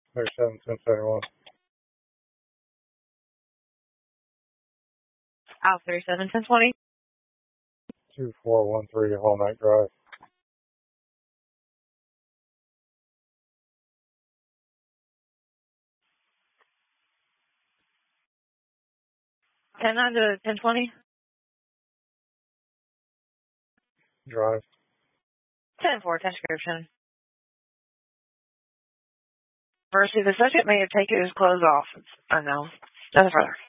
37, 1071. Out 37, 1020. 2413 Hall Night Drive. 10-9 to 1020. Drive. 10-4, transcription. Mercy, the subject may have taken his clothes off. I know. Nothing further.